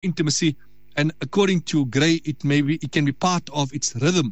intimacy. And according to Gray, it can be part of its rhythm.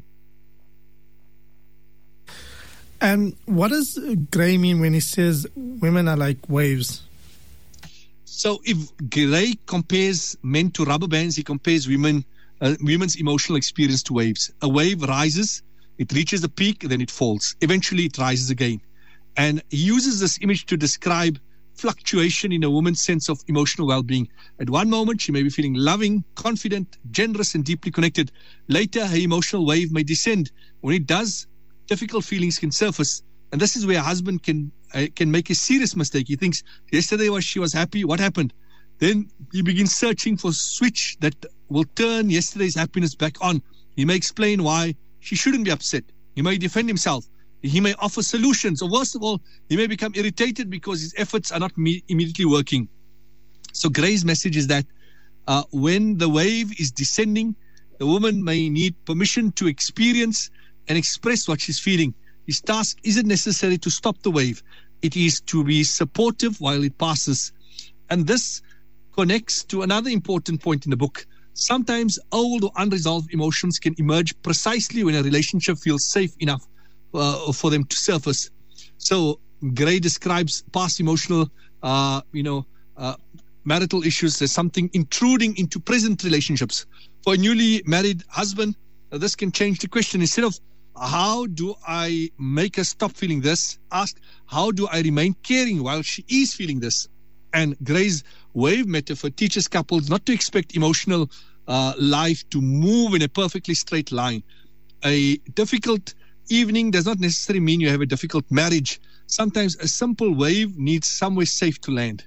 And what does Gray mean when he says women are like waves? So if Gray compares men to rubber bands, he compares women's emotional experience to waves. A wave rises, it reaches the peak, then it falls. Eventually it rises again. And he uses this image to describe fluctuation in a woman's sense of emotional well-being. At one moment, she may be feeling loving, confident, generous, and deeply connected. Later, her emotional wave may descend. When it does, difficult feelings can surface. And this is where a husband can make a serious mistake. He thinks, yesterday she was happy, what happened? Then he begins searching for a switch that will turn yesterday's happiness back on. He may explain why she shouldn't be upset. He may defend himself. He may offer solutions, or worst of all, he may become irritated because his efforts are not immediately working. So Gray's message is that when the wave is descending, the woman may need permission to experience and express what she's feeling. His task isn't necessarily to stop the wave. It is to be supportive while it passes. And this connects to another important point in the book. Sometimes old or unresolved emotions can emerge precisely when a relationship feels safe enough for them to surface. So Gray describes past emotional, marital issues as something intruding into present relationships. For a newly married husband, this can change the question. Instead of how do I make her stop feeling this, ask how do I remain caring while she is feeling this? And Gray's wave metaphor teaches couples not to expect emotional life to move in a perfectly straight line. A difficult evening does not necessarily mean you have a difficult marriage. Sometimes a simple wave needs somewhere safe to land.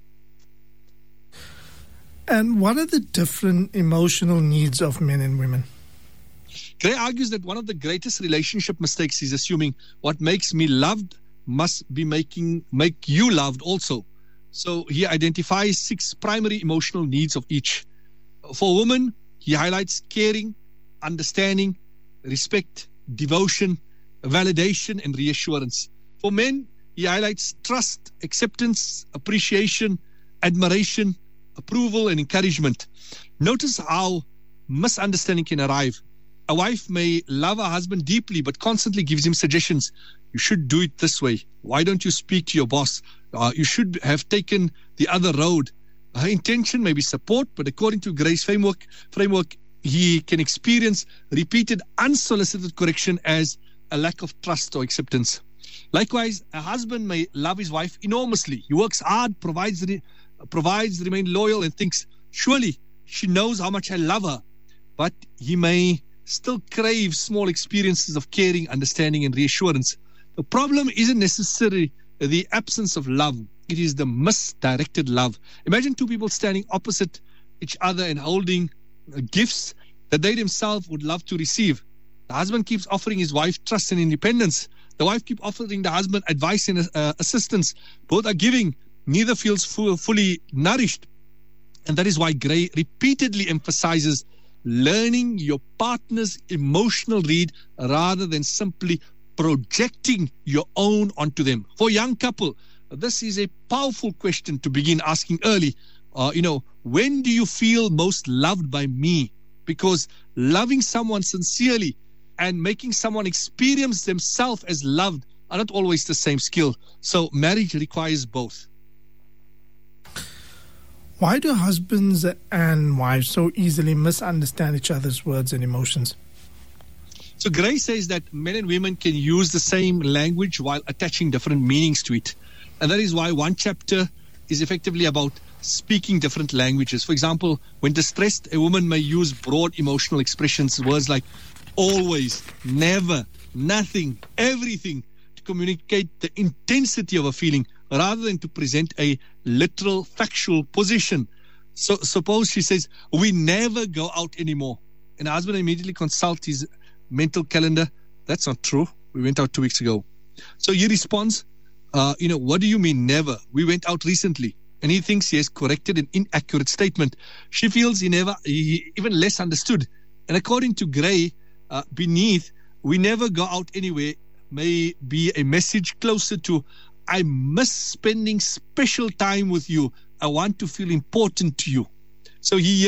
And what are the different emotional needs of men and women? Gray argues that one of the greatest relationship mistakes is assuming what makes me loved must be make you loved also. So he identifies 6 primary emotional needs of each. For women, he highlights caring, understanding, respect, devotion, validation, and reassurance. For men, he highlights trust, acceptance, appreciation, admiration, approval, and encouragement. Notice how misunderstanding can arrive. A wife may love her husband deeply, but constantly gives him suggestions. You should do it this way. Why don't you speak to your boss? You should have taken the other road. Her intention may be support, but according to Gray's framework, he can experience repeated unsolicited correction as a lack of trust or acceptance. Likewise, a husband may love his wife enormously. He works hard, provides, remain loyal, and thinks, surely she knows how much I love her. But he may still crave small experiences of caring, understanding, and reassurance. The problem isn't necessarily the absence of love. It is the misdirected love. Imagine 2 people standing opposite each other and holding gifts that they themselves would love to receive. The husband keeps offering his wife trust and independence. The wife keeps offering the husband advice and assistance. Both are giving. Neither feels fully nourished. And that is why Gray repeatedly emphasizes learning your partner's emotional read rather than simply projecting your own onto them. For a young couple, this is a powerful question to begin asking early. When do you feel most loved by me? Because loving someone sincerely and making someone experience themselves as loved are not always the same skill. So marriage requires both. Why do husbands and wives so easily misunderstand each other's words and emotions? So Gray says that men and women can use the same language while attaching different meanings to it. And that is why one chapter is effectively about speaking different languages. For example, when distressed, a woman may use broad emotional expressions, words like always, never, nothing, everything, to communicate the intensity of a feeling rather than to present a literal, factual position. So suppose she says, we never go out anymore. And the husband immediately consults his mental calendar. That's not true. We went out 2 weeks ago. So he responds, what do you mean never? We went out recently. And he thinks he has corrected an inaccurate statement. She feels he even less understood. And according to Gray, beneath, we never go out anywhere may be a message closer to, I miss spending special time with you. I want to feel important to you. So he